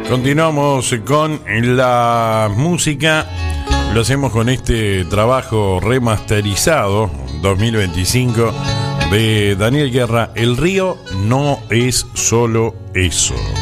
Continuamos con la música. Lo hacemos con este trabajo remasterizado 2025 de Daniel Guerra. El río no es solo eso.